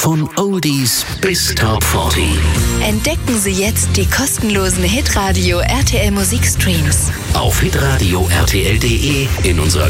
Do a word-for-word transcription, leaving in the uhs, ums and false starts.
Von Oldies bis Top vierzig. Entdecken Sie jetzt die kostenlosen Hitradio R T L Musikstreams. Auf hitradio R T L punkt de, in unserer